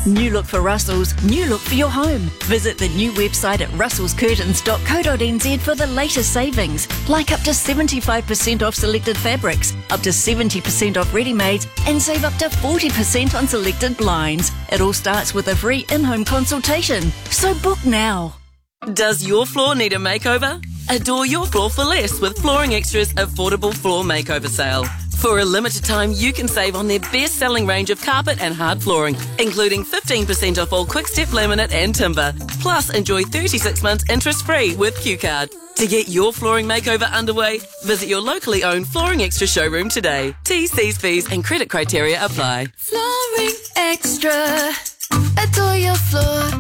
New look for Russell's, new look for your home. Visit the new website at russellscurtains.co.nz for the latest savings, like up to 75% off selected fabrics, up to 70% off ready-mades, and save up to 40% on selected blinds. It all starts with a free in-home consultation, so book now. Does your floor need a makeover? Adore your floor for less with Flooring Extra's affordable floor makeover sale. For a limited time, you can save on their best-selling range of carpet and hard flooring, including 15% off all Quick-Step laminate and timber. Plus, enjoy 36 months interest-free with Q-Card. To get your flooring makeover underway, visit your locally owned Flooring Extra showroom today. T's, C's, fees and credit criteria apply. Flooring Extra. Adore your floor.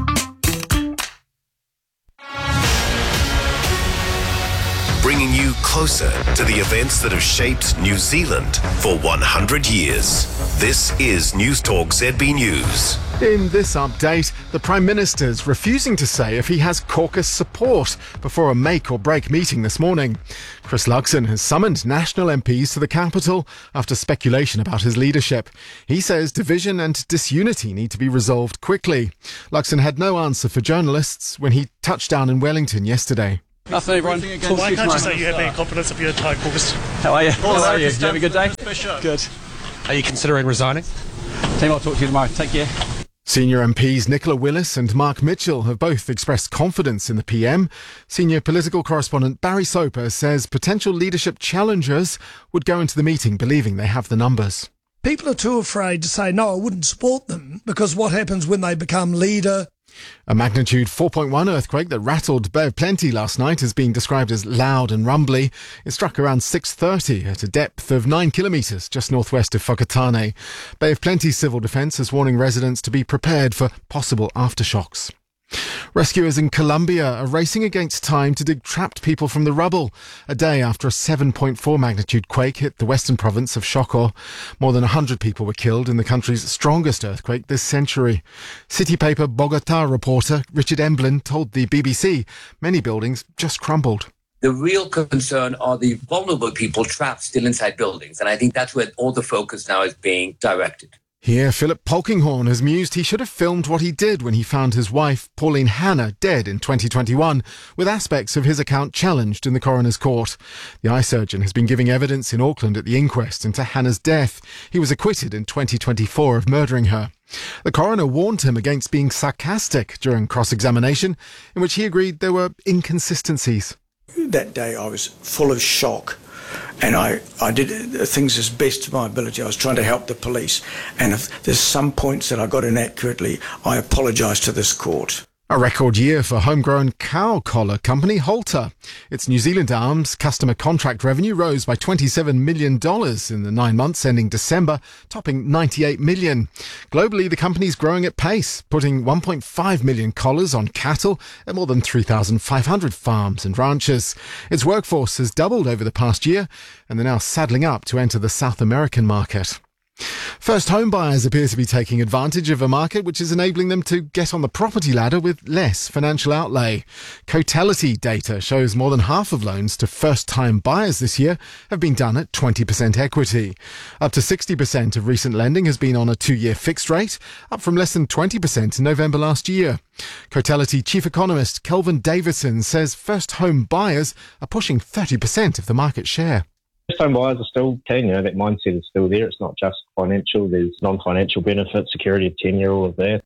Bringing you closer to the events that have shaped New Zealand for 100 years. This is News Talk ZB News. In this update, the Prime Minister's refusing to say if he has caucus support before a make-or-break meeting this morning. Chris Luxon has summoned national MPs to the capital after speculation about his leadership. He says division and disunity need to be resolved quickly. Luxon had no answer for journalists when he touched down in Wellington yesterday. Afternoon, everyone. Why can't you say you have any confidence of your entire caucus? How are you? How are you? You have a good day? Good. Are you considering resigning? Team, I'll talk to you tomorrow. Take care. Senior MPs Nicola Willis and Mark Mitchell have both expressed confidence in the PM. Senior political correspondent Barry Soper says potential leadership challengers would go into the meeting believing they have the numbers. People are too afraid to say, no, I wouldn't support them, because what happens when they become leader? A magnitude 4.1 earthquake that rattled Bay of Plenty last night is being described as loud and rumbly. It struck around 6:30 at a depth of 9 kilometres just northwest of Whakatane. Bay of Plenty Civil Defence is warning residents to be prepared for possible aftershocks. Rescuers in Colombia are racing against time to dig trapped people from the rubble, a day after a 7.4 magnitude quake hit the western province of Chocó. More than 100 people were killed in the country's strongest earthquake this century. City paper Bogotá reporter Richard Emblin told the BBC many buildings just crumbled. The real concern are the vulnerable people trapped still inside buildings, and I think that's where all the focus now is being directed. Here, Philip Polkinghorne has mused he should have filmed what he did when he found his wife, Pauline Hanna, dead in 2021, with aspects of his account challenged in the coroner's court. The eye surgeon has been giving evidence in Auckland at the inquest into Hanna's death. He was acquitted in 2024 of murdering her. The coroner warned him against being sarcastic during cross-examination, in which he agreed there were inconsistencies. That day I was full of shock. And I did things as best to my ability. I was trying to help the police. And if there's some points that I got inaccurately, I apologise to this court. A record year for homegrown cow collar company Halter. Its New Zealand arm's customer contract revenue rose by $27 million in the 9 months ending December, topping $98 million. Globally, the company's growing at pace, putting 1.5 million collars on cattle at more than 3,500 farms and ranches. Its workforce has doubled over the past year, and they're now saddling up to enter the South American market. First home buyers appear to be taking advantage of a market which is enabling them to get on the property ladder with less financial outlay. Cotality data shows more than half of loans to first-time buyers this year have been done at 20% equity. Up to 60% of recent lending has been on a 2-year fixed rate, up from less than 20% in November last year. Cotality chief economist Kelvin Davidson says first home buyers are pushing 30% of the market share. First-time buyers are still keen, that mindset is still there. It's not just financial, there's non-financial benefits, security of tenure, all of that.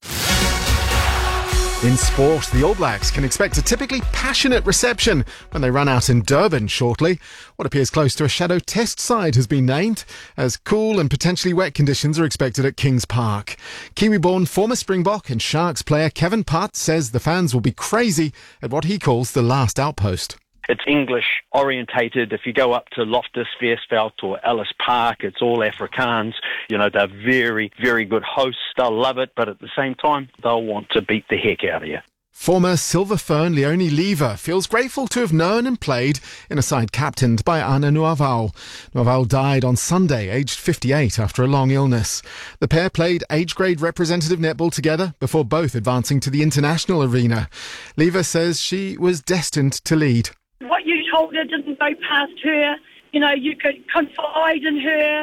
In sport, the All Blacks can expect a typically passionate reception when they run out in Durban shortly. What appears close to a shadow test side has been named, as cool and potentially wet conditions are expected at Kings Park. Kiwi-born former Springbok and Sharks player Kevin Putt says the fans will be crazy at what he calls the last outpost. It's English orientated. If you go up to Loftus Versfeld or Ellis Park, it's all Afrikaans. They're very, very good hosts. They'll love it, but at the same time, they'll want to beat the heck out of you. Former Silver Fern Leonie Lever feels grateful to have known and played in a side captained by Ana Nuavau. Nuavau died on Sunday, aged 58, after a long illness. The pair played age-grade representative netball together before both advancing to the international arena. Lever says she was destined to lead. What you told her didn't go past her. You could confide in her.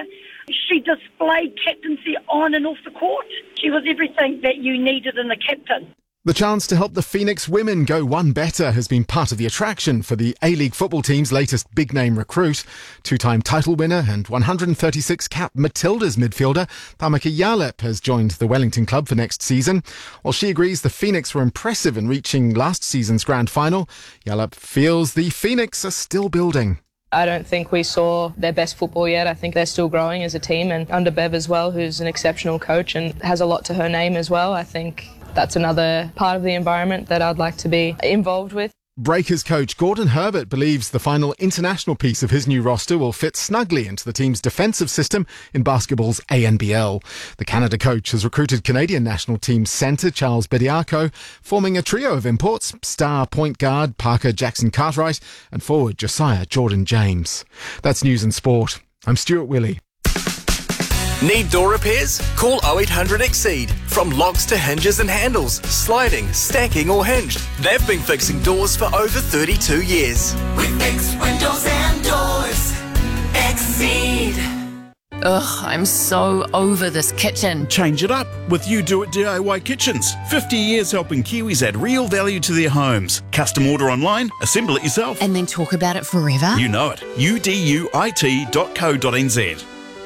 She displayed captaincy on and off the court. She was everything that you needed in a captain. The chance to help the Phoenix women go one better has been part of the attraction for the A-League football team's latest big-name recruit. Two-time title winner and 136-cap Matildas midfielder Tamaki Yalep has joined the Wellington club for next season. While she agrees the Phoenix were impressive in reaching last season's grand final, Yalep feels the Phoenix are still building. I don't think we saw their best football yet. I think they're still growing as a team, and under Bev as well, who's an exceptional coach and has a lot to her name as well. I think that's another part of the environment that I'd like to be involved with. Breakers coach Gordon Herbert believes the final international piece of his new roster will fit snugly into the team's defensive system in basketball's ANBL. The Canada coach has recruited Canadian national team centre Charles Bediako, forming a trio of imports: star point guard Parker Jackson Cartwright and forward Josiah Jordan James. That's news and sport. I'm Stuart Willey. Need door repairs? Call 0800 Exceed. From locks to hinges and handles, sliding, stacking or hinged, they've been fixing doors for over 32 years. We fix windows and doors. Exceed. Ugh, I'm so over this kitchen. Change it up with You Do It DIY Kitchens. 50 years helping Kiwis add real value to their homes. Custom order online, assemble it yourself. And then talk about it forever? You know it. uduit.co.nz.